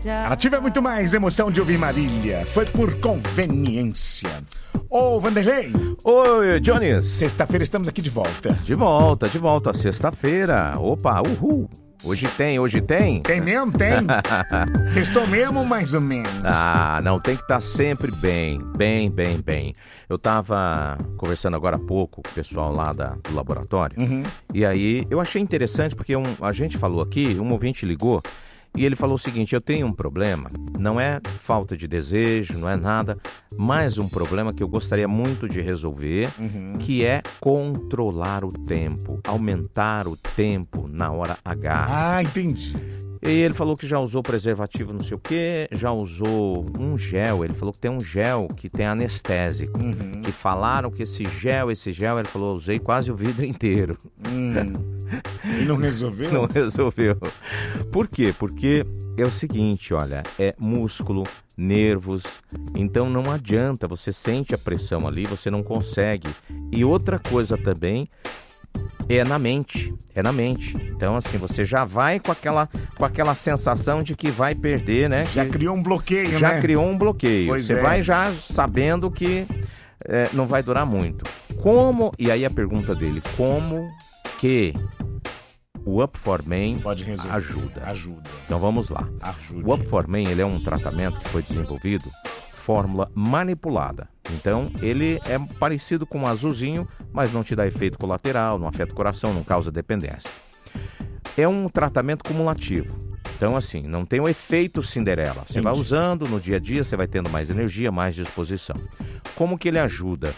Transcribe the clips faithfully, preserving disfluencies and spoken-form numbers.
A Nativa é muito mais emoção de ouvir Marília. Foi por conveniência. Ô, Vanderlei. Oi, Jones. Sexta-feira estamos aqui de volta. De volta, de volta. Sexta-feira. Opa, uhul. Hoje tem, hoje tem? Tem mesmo? Tem. Sextou mesmo, mais ou menos. Ah, não, tem que estar sempre bem, bem, bem, bem. Eu tava conversando agora há pouco com o pessoal lá da, do laboratório, Uhum. E aí eu achei interessante, porque um, a gente falou aqui, um ouvinte ligou, e ele falou o seguinte: eu tenho um problema, não é falta de desejo, não é nada, mas um problema que eu gostaria muito de resolver, Uhum. que é controlar o tempo, aumentar o tempo na hora H. Ah, entendi. E ele falou que já usou preservativo não sei o que, já usou um gel, ele falou que tem um gel que tem anestésico, Uhum. que falaram que esse gel, esse gel, ele falou, usei quase o vidro inteiro. Hum. E não resolveu? Não resolveu. Por quê? Porque é o seguinte, olha, é músculo, nervos, então não adianta, você sente a pressão ali, você não consegue. E outra coisa também é na mente, é na mente. Então assim, você já vai com aquela, com aquela sensação de que vai perder, né? Já que criou um bloqueio, já né? criou um bloqueio. Pois você é. vai já sabendo que é, não vai durar muito. Como, e aí a pergunta dele, como que o Up for Men Pode resolver. ajuda? Ajuda. Então vamos lá. Ajude. O Up for Men, ele é um tratamento que foi desenvolvido fórmula manipulada. Então, ele é parecido com um azulzinho, mas não te dá efeito colateral, não afeta o coração, não causa dependência. É um tratamento cumulativo. Então, assim, não tem o efeito Cinderela. Você Entendi. vai usando no dia a dia, você vai tendo mais energia, mais disposição. Como que ele ajuda?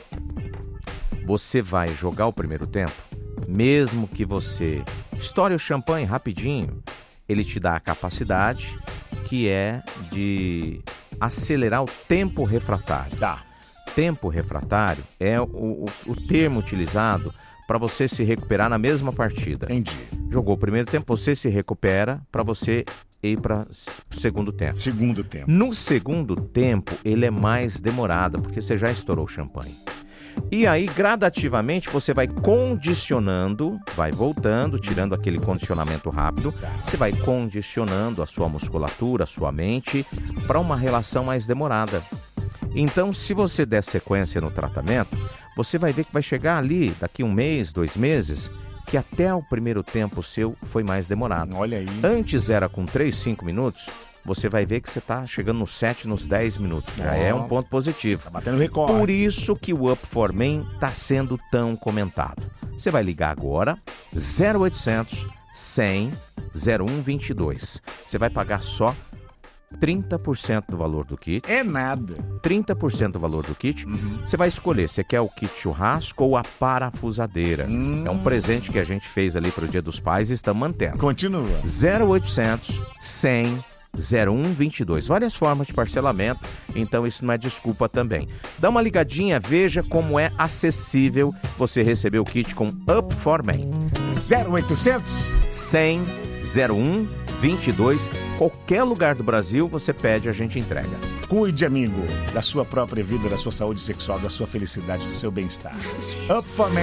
Você vai jogar o primeiro tempo, mesmo que você estoure o champanhe rapidinho, ele te dá a capacidade que é de acelerar o tempo refratário. Tá. Tempo refratário é o, o, o termo utilizado para você se recuperar na mesma partida. Entendi. Jogou o primeiro tempo, você se recupera para você ir para o segundo tempo. Segundo tempo. No segundo tempo, ele é mais demorado, porque você já estourou o champanhe. E aí, gradativamente, você vai condicionando, vai voltando, tirando aquele condicionamento rápido, você vai condicionando a sua musculatura, a sua mente, para uma relação mais demorada. Então, se você der sequência no tratamento, você vai ver que vai chegar ali, daqui um mês, dois meses, que até o primeiro tempo seu foi mais demorado. Olha aí. Antes era com três, cinco minutos, você vai ver que você está chegando nos sete, nos dez minutos. Já Oh. é um ponto positivo. Tá batendo recorde. Por isso que o Up for Men está sendo tão comentado. Você vai ligar agora, zero oitocentos, cem, zero um vinte e dois. Você vai pagar só trinta por cento do valor do kit. É nada. trinta por cento do valor do kit. Você vai escolher, você quer o kit churrasco ou a parafusadeira. Hum. É um presente que a gente fez ali para o Dia dos Pais e estamos mantendo. Continua. zero oitocentos, cem, zero um vinte e dois. Várias formas de parcelamento, então isso não é desculpa também. Dá uma ligadinha, veja como é acessível você receber o kit com Up for Men. zero oitocentos. cem, zero um vinte e dois. Qualquer lugar do Brasil você pede, a gente entrega. Cuide, amigo, da sua própria vida, da sua saúde sexual, da sua felicidade, do seu bem-estar. Up for Men.